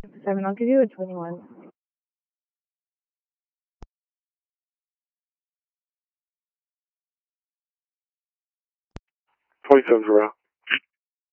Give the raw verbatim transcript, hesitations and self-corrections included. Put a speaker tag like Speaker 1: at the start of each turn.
Speaker 1: Seven, I'll give you a twenty-one.
Speaker 2: Twenty-seven's around.